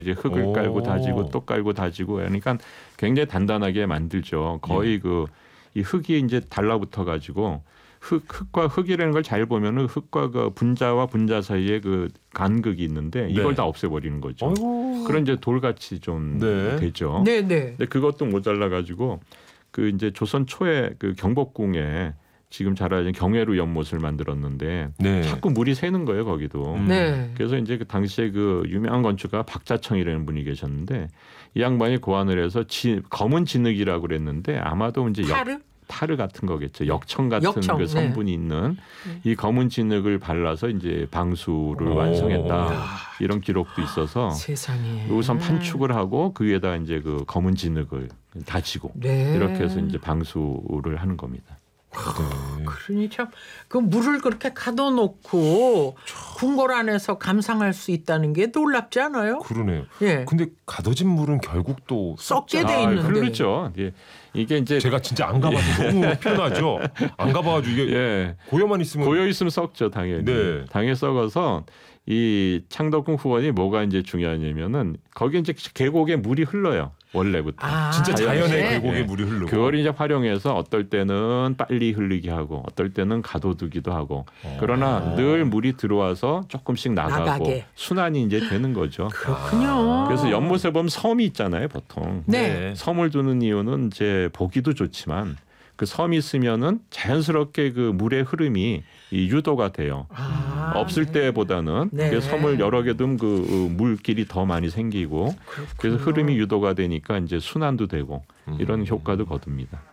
이제 흙을 깔고 다지고 또 깔고 다지고 그러니까 굉장히 단단하게 만들죠. 거의 이 흙이 이제 달라붙어 가지고 흙과 흙이라는 걸 잘 보면은 흙과 그 분자와 분자 사이에 그 간극이 있는데 이걸 다 없애버리는 거죠. 그런 이제 돌같이 좀 되죠. 네. 근데 그것도 모자라 가지고 그 이제 조선 초에 그 경복궁에 지금 잘 알려진 경회루 연못을 만들었는데 자꾸 물이 새는 거예요 거기도. 그래서 이제 그 당시에 그 유명한 건축가 박자청이라는 분이 계셨는데 이 양반이 고안을 해서 검은 진흙이라고 그랬는데 아마도 이제 타르 같은 거겠죠. 역청 같은 그 성분이 있는 이 검은 진흙을 발라서 이제 방수를 완성했다. 이런 기록도 있어서 세상에. 우선 판축을 하고 그 위에다 이제 그 검은 진흙을 다지고 이렇게 해서 이제 방수를 하는 겁니다. 그러니 참 그 물을 그렇게 가둬놓고 궁궐 안에서 감상할 수 있다는 게 놀랍지 않아요? 그러네요. 근데 가둬진 물은 결국 또 썩게 돼 있는데. 그렇죠. 이게 이제 제가 진짜 안 가봐서 너무 편하죠. 안 가봐가지고 이게 고여만 있으면 고여 있으면 썩죠 당연히. 당연히 썩어서 이 창덕궁 후원이 뭐가 이제 중요하냐면은 거기 이제 계곡에 물이 흘러요. 원래부터. 진짜 자연의 계곡에 물이 흐르고. 그걸 이제 활용해서 어떨 때는 빨리 흘리게 하고 어떨 때는 가둬두기도 하고. 그러나 늘 물이 들어와서 조금씩 나가고 순환이 이제 되는 거죠. 그렇군요. 그래서 연못에 보면 섬이 있잖아요, 보통. 섬을 두는 이유는 이제 보기도 좋지만 그 섬이 있으면은 자연스럽게 그 물의 흐름이 유도가 돼요. 없을 때보다는 그 섬을 여러 개 두면 그 물길이 더 많이 생기고 그래서 흐름이 유도가 되니까 이제 순환도 되고 이런 효과도 거둡니다.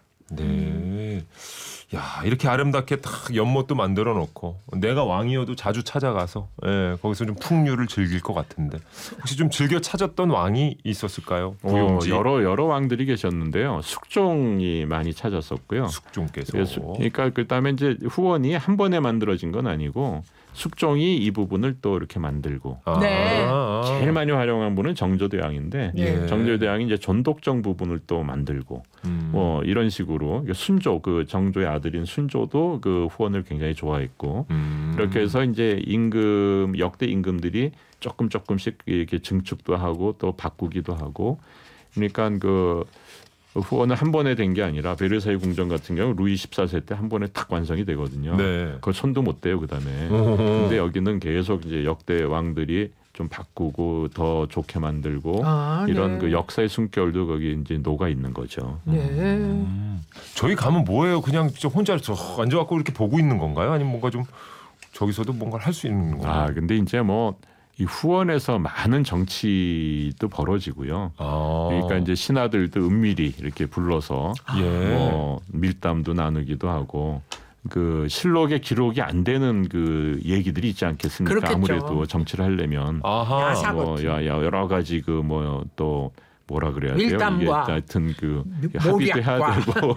야, 이렇게 아름답게 딱 연못도 만들어 놓고 내가 왕이어도 자주 찾아가서 거기서 좀 풍류를 즐길 것 같은데 혹시 좀 즐겨 찾았던 왕이 있었을까요? 부용지. 여러 왕들이 계셨는데요. 숙종이 많이 찾았었고요. 숙종께서. 그러니까 그다음에 이제 후원이 한 번에 만들어진 건 아니고 숙종이 이 부분을 또 이렇게 만들고 제일 많이 활용한 분은 정조대왕인데 정조대왕이 이제 존독정 부분을 또 만들고 뭐 이런 식으로 순조 그 정조의 아들인 순조도 그 후원을 굉장히 좋아했고 이렇게 해서 이제 역대 임금들이 조금씩 이렇게 증축도 하고 또 바꾸기도 하고 그러니까 그 후원은 한 번에 된 게 아니라 베르사유 궁전 같은 경우 루이 14세 때 한 번에 탁 완성이 되거든요. 그걸 손도 못 대요 그다음에. 근데 여기는 계속 이제 역대 왕들이 좀 바꾸고 더 좋게 만들고 이런 그 역사의 숨결도 거기 이제 녹아 있는 거죠. 저희 가면 뭐예요? 그냥 진짜 혼자 앉아갖고 이렇게 보고 있는 건가요? 아니면 뭔가 좀 저기서도 뭔가를 할 수 있는 건가요? 근데 이제 뭐 이 후원에서 많은 정치도 벌어지고요. 그러니까 이제 신하들도 은밀히 이렇게 불러서 뭐 밀담도 나누기도 하고 그 실록에 기록이 안 되는 그 얘기들이 있지 않겠습니까? 그렇겠죠. 아무래도 정치를 하려면 뭐 여러 가지 그 뭐 또 뭐라 그래야 돼요? 밀담과 이게 하여튼 그 합의도 해야 되고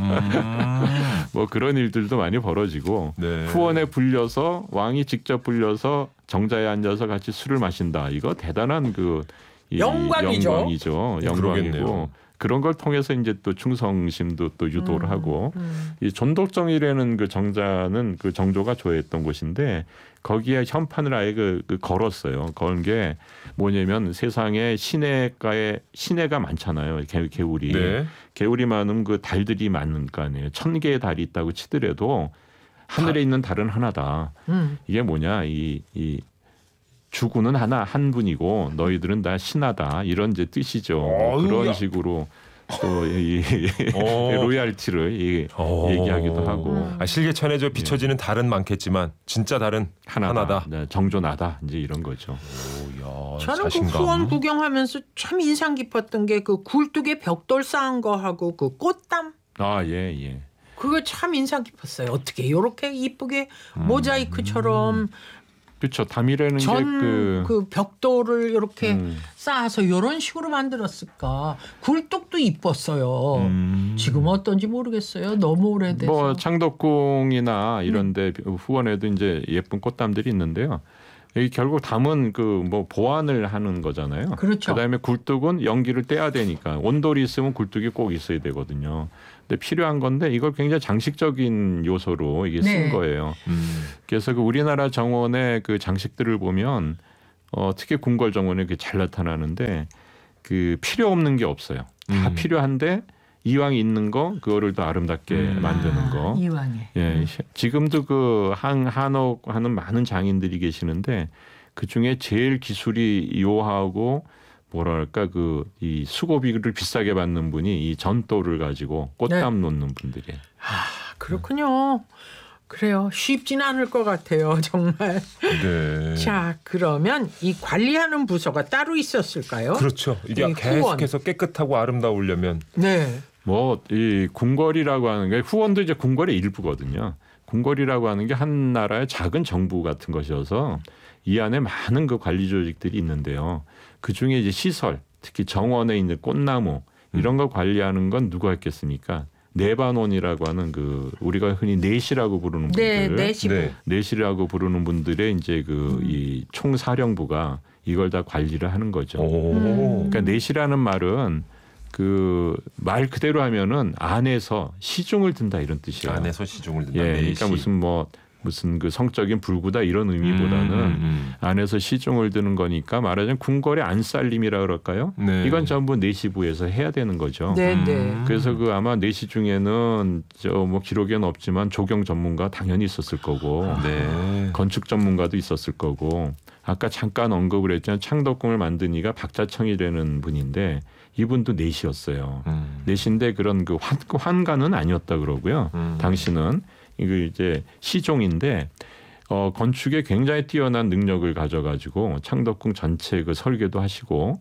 뭐 그런 일들도 많이 벌어지고 후원에 불려서 왕이 직접 불려서 정자에 앉아서 같이 술을 마신다. 이거 대단한 그 영광이죠. 영광이고 그런 걸 통해서 이제 또 충성심도 또 유도를 하고 이 존독정이라는 그 정자는 그 정조가 좋아했던 곳인데 거기에 현판을 아예 그 걸었어요. 건 게 뭐냐면 세상에 시내가 많잖아요. 개울이. 개울이 많으면 그 달들이 많은 거 아니에요. 1000개의 달이 있다고 치더라도 하늘에 있는 달은 하나다. 이게 뭐냐 이 주군은 한 분이고 너희들은 다 신하다 이런 이제 뜻이죠. 그런 식으로 또 이 로얄티를 얘기하기도 하고 실개천에 저 비춰지는 달은 많겠지만 진짜 달은 하나다. 정조나다 이제 이런 거죠. 저는 그 후원 구경하면서 참 인상 깊었던 게 그 굴뚝에 벽돌 쌓은 거 하고 그 꽃담. 그거 참 인상 깊었어요. 어떻게 이렇게 이쁘게 모자이크처럼. 그렇죠. 담이라는 게 그 벽돌을 이렇게 쌓아서 이런 식으로 만들었을까. 굴뚝도 이뻤어요. 지금 어떤지 모르겠어요. 너무 오래돼서. 뭐 창덕궁이나 이런데 후원에도 이제 예쁜 꽃담들이 있는데요. 이 결국 담은 그 뭐 보완을 하는 거잖아요. 그렇죠. 그다음에 굴뚝은 연기를 떼야 되니까 온돌이 있으면 굴뚝이 꼭 있어야 되거든요. 근데 필요한 건데 이걸 굉장히 장식적인 요소로 이게 쓴 거예요. 그래서 그 우리나라 정원의 그 장식들을 보면 특히 궁궐 정원에 그게 잘 나타나는데 그 필요 없는 게 없어요. 다 필요한데 이왕 있는 거 그거를 더 아름답게 만드는 거. 이왕에. 예, 지금도 그 한옥 하는 많은 장인들이 계시는데 그 중에 제일 기술이 요하고 뭐랄까 그 이 수고비를 비싸게 받는 분이 이 전도를 가지고 꽃담 놓는 분들이에요. 그렇군요. 그래요. 쉽지는 않을 것 같아요. 정말. 네. 자, 그러면 이 관리하는 부서가 따로 있었을까요? 그렇죠. 이게 계속해서 깨끗하고 아름다우려면. 네. 뭐 이 궁궐이라고 하는 게 후원도 이제 궁궐의 일부거든요. 궁궐이라고 하는 게 한 나라의 작은 정부 같은 것이어서 이 안에 많은 그 관리 조직들이 있는데요. 그 중에 이제 시설, 특히 정원에 있는 꽃나무 이런 거 관리하는 건 누가 했겠습니까? 내반원이라고 하는 그 우리가 흔히 내시라고 부르는 분들, 내시라고 부르는 분들의 이제 그 이 총사령부가 이걸 다 관리를 하는 거죠. 그러니까 내시라는 말은 그 말 그대로 하면은 안에서 시중을 든다 이런 뜻이에요. 안에서 시중을 든다. 예, 그러니까 무슨 그 성적인 불구다 이런 의미보다는 안에서 시중을 드는 거니까 말하자면 궁궐의 안살림이라 그럴까요? 네. 이건 전부 내시부에서 해야 되는 거죠. 네. 그래서 그 아마 내시 중에는 뭐 기록에는 없지만 조경 전문가 당연히 있었을 거고, 건축 전문가도 있었을 거고, 아까 잠깐 언급을 했지만 창덕궁을 만든 이가 박자청이라는 분인데 이분도 내시였어요. 내시인데 그런 그 환관은 아니었다 그러고요. 당시는 이거 이제 시종인데 건축에 굉장히 뛰어난 능력을 가져가지고 창덕궁 전체 그 설계도 하시고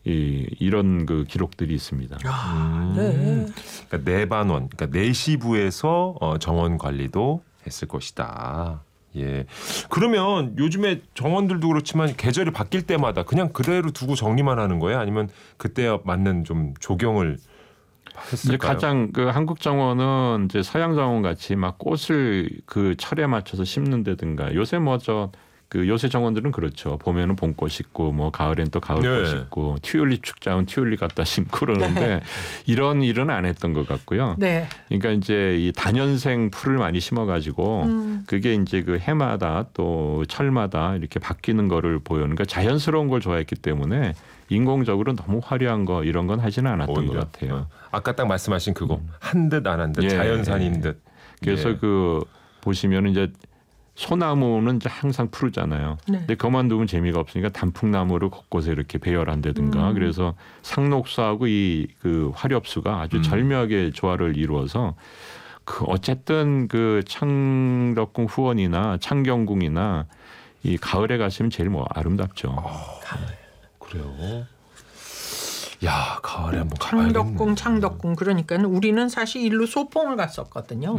이런 그 기록들이 있습니다. 네. 그러니까 내반원, 그러니까 내시부에서 정원 관리도 했을 것이다. 예. 그러면 요즘에 정원들도 그렇지만 계절이 바뀔 때마다 그냥 그대로 두고 정리만 하는 거예요? 아니면 그때 맞는 좀 조경을 했을까요? 이제 가장 그 한국 정원은 이제 서양 정원 같이 막 꽃을 그 철에 맞춰서 심는다든가 요새 그 요새 정원들은 그렇죠. 봄에는 봄꽃 심고 뭐 가을엔 또 가을꽃 심고 튤립 축제하면 튤립 갖다 심고 그러는데 이런 일은 안 했던 것 같고요. 네. 그러니까 이제 이 다년생 풀을 많이 심어가지고 그게 이제 그 해마다 또 철마다 이렇게 바뀌는 거를 보여는 그러니까 자연스러운 걸 좋아했기 때문에 인공적으로 너무 화려한 거 이런 건 하지는 않았던 오히려. 것 같아요. 아까 딱 말씀하신 그거 한 듯 안 한 듯 자연산인 듯. 그래서 그 보시면 이제 소나무는 이제 항상 푸르잖아요. 근데 그만 두면 재미가 없으니까 단풍나무를 곳곳에 이렇게 배열한다든가 그래서 상록수하고 이 그 화렵수가 아주 절묘하게 조화를 이루어서 그 어쨌든 그 창덕궁 후원이나 창경궁이나 이 가을에 가시면 제일 뭐 아름답죠. 그래요. 야, 가을에 한번 가봐야겠네. 창덕궁 그러니까 우리는 사실 일로 소풍을 갔었거든요.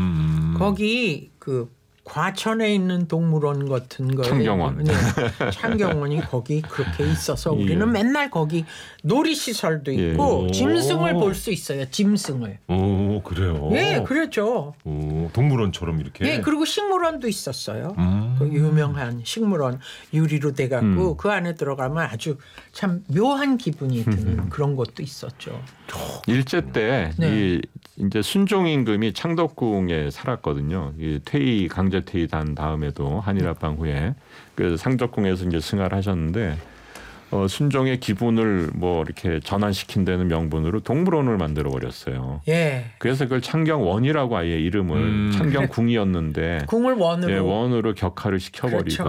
거기 그 과천에 있는 동물원 같은 거에 창경원. 창경원이 거기 그렇게 있어서 우리는 맨날 거기 놀이시설도 있고 짐승을 볼 수 있어요. 짐승을. 오, 그래요? 네, 그렇죠. 오, 동물원처럼 이렇게? 네, 그리고 식물원도 있었어요. 그 유명한 식물원 유리로 돼갖고 그 안에 들어가면 아주 참 묘한 기분이 드는 그런 것도 있었죠. 일제 때 이제 순종 임금이 창덕궁에 살았거든요. 강제 퇴위한 다음에도 한일합방 후에 그래서 창덕궁에서 이제 승하를 하셨는데 순종의 기분을 뭐 이렇게 전환시킨다는 명분으로 동물원을 만들어 버렸어요. 그래서 그걸 창경원이라고 아예 이름을 창경궁이었는데 궁을 원으로 원으로 격화를 시켜버리고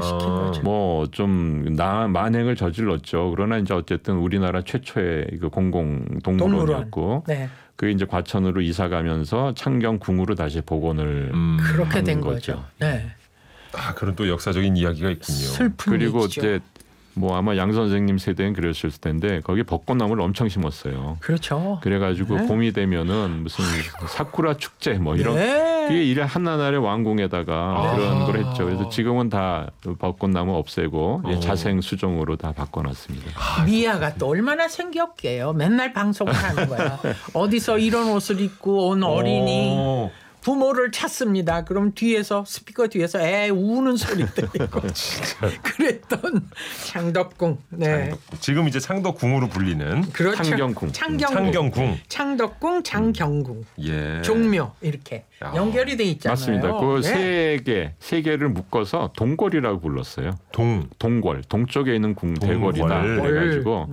뭐 좀 만행을 저질렀죠. 그러나 이제 어쨌든 우리나라 최초의 그 공공 동물원이었고. 그 이제 과천으로 이사 가면서 창경궁으로 다시 복원을 그렇게 된 거죠. 네. 그런 또 역사적인 이야기가 있군요. 슬픈 그리고 얘기죠. 이제 뭐 아마 양 선생님 세대는 그랬을 텐데 거기 벚꽃나무를 엄청 심었어요. 그렇죠. 그래가지고 봄이 되면은 무슨 사쿠라 축제 뭐 이런 그게 이래 한나라의 왕궁에다가 그런 걸 했죠. 그래서 지금은 다 벚꽃나무 없애고 자생 수종으로 다 바꿔놨습니다. 미아가 또 얼마나 생겼게요. 맨날 방송을 하는 거야. 어디서 이런 옷을 입고 온 어린이. 부모를 찾습니다. 그럼 뒤에서 스피커 뒤에서 애 우는 소리 들리고 그랬던 창덕궁. 네. 창덕궁. 지금 이제 창덕궁으로 불리는 그렇죠. 창경궁. 창덕궁, 장경궁. 예. 종묘 이렇게 연결이 돼 있잖아요. 맞습니다. 그 세 개를 묶어서 동궐이라고 불렀어요. 동궐. 동쪽에 있는 궁 대궐이다. 그래가지고